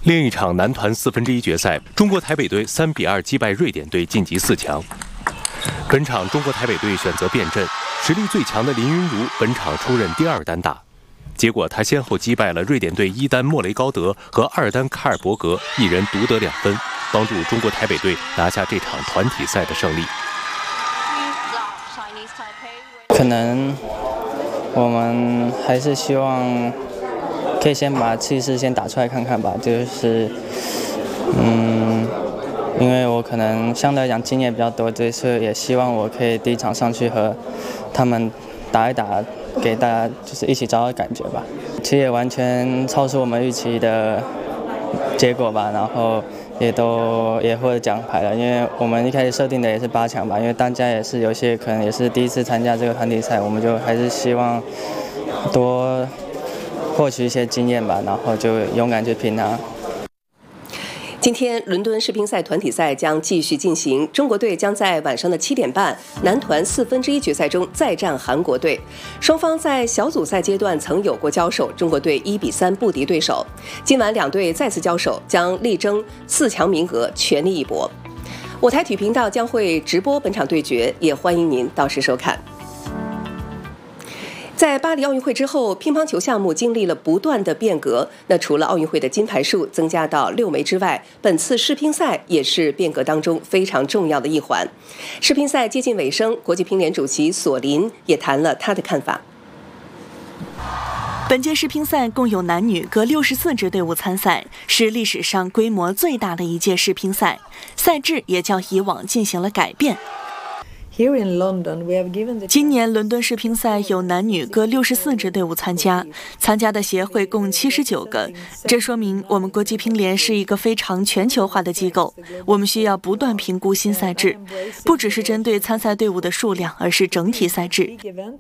另一场男团1/4决赛，中国台北队3比2击败瑞典队晋级4强。本场中国台北队选择变阵，实力最强的林昀儒本场出任第2单打，结果他先后击败了瑞典队1单莫雷高德和2单卡尔伯格，一人独得2分，帮助中国台北队拿下这场团体赛的胜利。 可能我们还是希望可以先把气势先打出来看看吧，就是因为我可能相对来讲经验比较多，这次也希望我可以第一场上去和他们打一打，给大家就是一起找到感觉吧。其实也完全超出我们预期的结果吧，然后也获得奖牌了。因为我们一开始设定的也是8强吧，因为大家也是有些可能也是第一次参加这个团体赛，我们就还是希望多获取一些经验吧，然后就勇敢去拼它。 今天伦敦世乒赛团体赛将继续进行，中国队将在晚上的7点半男团1/4决赛中再战韩国队。双方在小组赛阶段曾有过交手，中国队1比3不敌对手。今晚两队再次交手，将力争4强名额，全力一搏。我台体育频道将会直播本场对决，也欢迎您到时收看。在巴黎奥运会之后，乒乓球项目经历了不断的变革。那除了奥运会的金牌数增加到6枚之外，本次世乒赛也是变革当中非常重要的一环。世乒赛接近尾声，国际乒联主席索林也谈了他的看法。 本届世乒赛共有男女各64支队伍参赛，是历史上规模最大的一届世乒赛，赛制也较以往进行了改变。今年伦敦世乒赛有男女各64支队伍参加的协会共79个，这说明我们国际乒联是一个非常全球化的机构。我们需要不断评估新赛制，不只是针对参赛队伍的数量，而是整体赛制。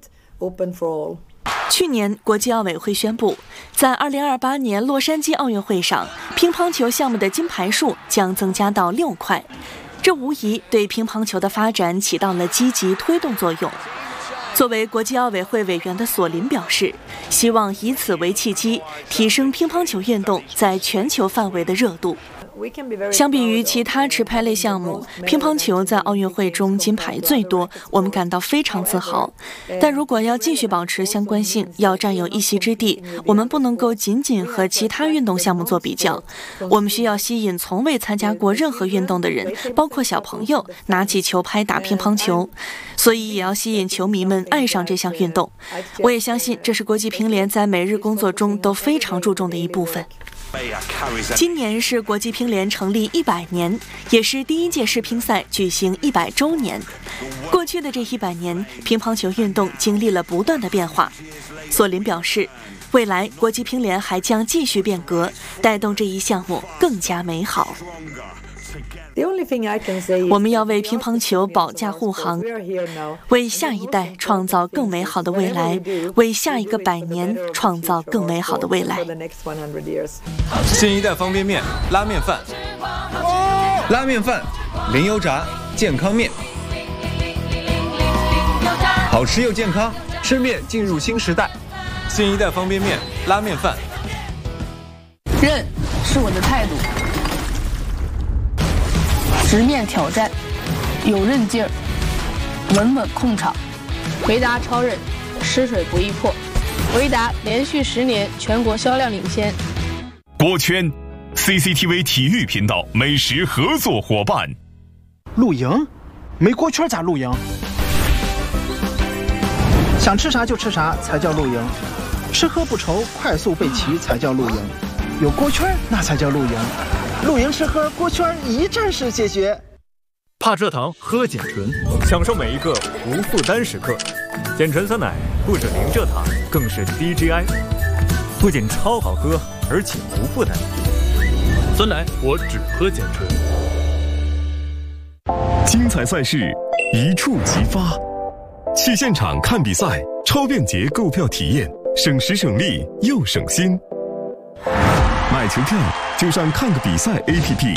去年，国际奥委会宣布，在2028年洛杉矶奥运会上，乒乓球项目的金牌数将增加到6块。这无疑对乒乓球的发展起到了积极推动作用。作为国际奥委会委员的索林表示，希望以此为契机，提升乒乓球运动在全球范围的热度。相比于其他持拍类项目，乒乓球在奥运会中金牌最多，我们感到非常自豪。但如果要继续保持相关性，要占有一席之地，我们不能够仅仅和其他运动项目做比较。我们需要吸引从未参加过任何运动的人，包括小朋友，拿起球拍打乒乓球。所以也要吸引球迷们爱上这项运动。我也相信这是国际乒联在每日工作中都非常注重的一部分。今年是国际乒联成立100年，也是第1届世乒赛举行100周年。过去的这100年，乒乓球运动经历了不断的变化。索林表示，未来国际乒联还将继续变革，带动这一项目更加美好。我们要为乒乓球保驾护航，为下一代创造更美好的未来，为下一个100年创造更美好的未来。 新一代方便面、拉面饭、拉面饭、零油炸健康面，好吃又健康，吃面进入新时代。新一代方便面、拉面饭。 韧是我的态度。直面挑战，有韧劲儿，稳稳控场。维达超韧，吃水不易破。维达连续10年全国销量领先。 锅圈 ，CCTV 体育频道美食合作伙伴。 露营？没锅圈咋露营？想吃啥就吃啥才叫露营，吃喝不愁，快速备齐才叫露营。有锅圈那才叫露营。露营吃喝锅圈一站式解决。 怕蔗糖喝碱醇，享受每一个无负担时刻。碱醇酸奶不止零蔗糖，更是 DGI， 不仅超好喝，而且无负担。酸奶我只喝碱醇。 精彩赛事一触即发，去现场看比赛，超便捷购票体验，省时省力又省心。买球票就上看个比赛 APP。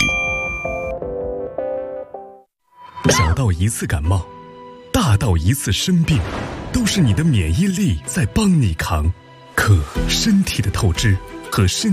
小到一次感冒，大到一次生病，都是你的免疫力在帮你扛。可身体的透支和身